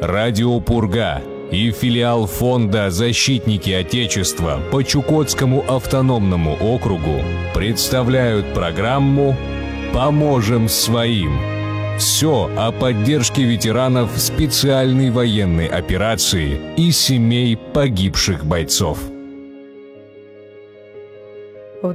Радио «Пурга» и филиал фонда «Защитники Отечества» по Чукотскому автономному округу представляют программу «Поможем своим». Все о поддержке ветеранов специальной военной операции и семей погибших бойцов. В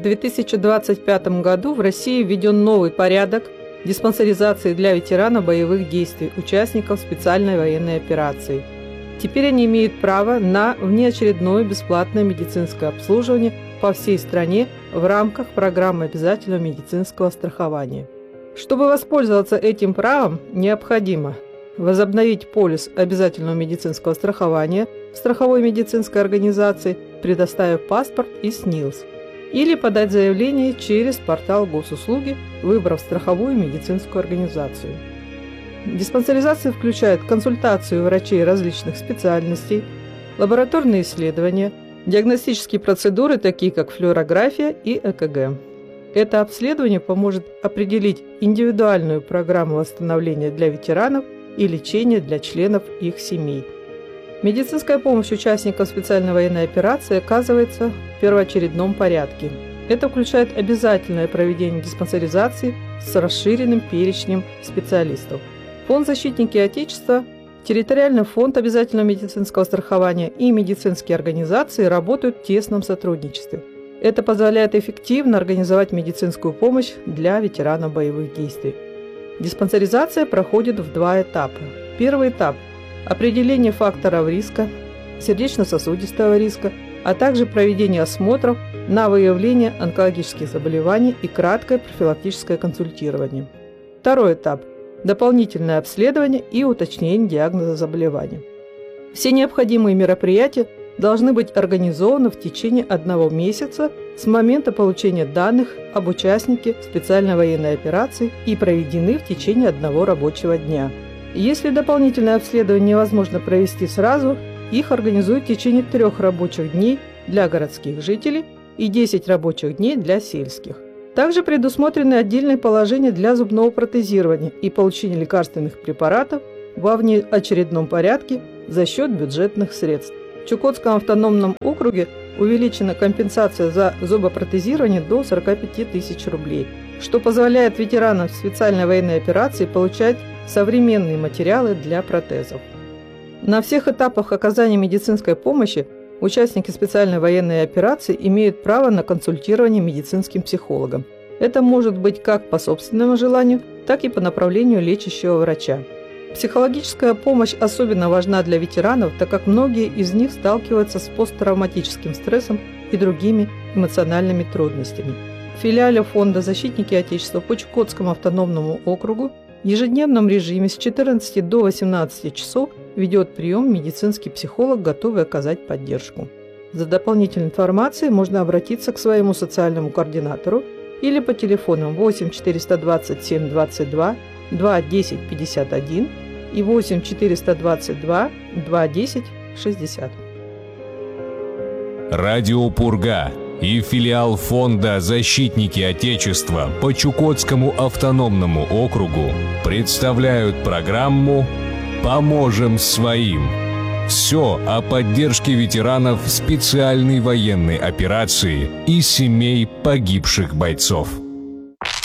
2025 году в России введен новый порядок диспансеризации для ветеранов боевых действий, участников специальной военной операции. Теперь они имеют право на внеочередное бесплатное медицинское обслуживание по всей стране в рамках программы обязательного медицинского страхования. Чтобы воспользоваться этим правом, необходимо возобновить полис обязательного медицинского страхования в страховой медицинской организации, предоставив паспорт и СНИЛС, или подать заявление через портал госуслуги, выбрав страховую медицинскую организацию. Диспансеризация включает консультацию врачей различных специальностей, лабораторные исследования, диагностические процедуры, такие как флюорография и ЭКГ. Это обследование поможет определить индивидуальную программу восстановления для ветеранов и лечения для членов их семей. Медицинская помощь участникам специальной военной операции оказывается в первоочередном порядке. Это включает обязательное проведение диспансеризации с расширенным перечнем специалистов. Фонд «Защитники Отечества», территориальный фонд обязательного медицинского страхования и медицинские организации работают в тесном сотрудничестве. Это позволяет эффективно организовать медицинскую помощь для ветеранов боевых действий. Диспансеризация проходит в два этапа. Первый этап – определение факторов риска, сердечно-сосудистого риска, а также проведение осмотров на выявление онкологических заболеваний и краткое профилактическое консультирование. Второй этап – дополнительное обследование и уточнение диагноза заболевания. Все необходимые мероприятия должны быть организованы в течение 1 месяца с момента получения данных об участнике специальной военной операции и проведены в течение 1 рабочего дня. Если дополнительное обследование невозможно провести сразу, их организуют в течение 3 рабочих дней для городских жителей и 10 рабочих дней для сельских. Также предусмотрены отдельные положения для зубного протезирования и получения лекарственных препаратов во внеочередном порядке за счет бюджетных средств. В Чукотском автономном округе увеличена компенсация за зубопротезирование до 45 тысяч рублей, что позволяет ветеранам специальной военной операции получать современные материалы для протезов. На всех этапах оказания медицинской помощи участники специальной военной операции имеют право на консультирование медицинским психологом. Это может быть как по собственному желанию, так и по направлению лечащего врача. Психологическая помощь особенно важна для ветеранов, так как многие из них сталкиваются с посттравматическим стрессом и другими эмоциональными трудностями. В филиале фонда «Защитники Отечества» по Чукотскому автономному округу в ежедневном режиме с 14 до 18 часов ведет прием медицинский психолог, готовый оказать поддержку. За дополнительной информацией можно обратиться к своему социальному координатору или по телефонам 8 427 22 2 10 51 и 8 422 2 10 60. Радио «Пурга» и филиал фонда «Защитники Отечества» по Чукотскому автономному округу представляют программу «Поможем своим». Все о поддержке ветеранов специальной военной операции и семей погибших бойцов.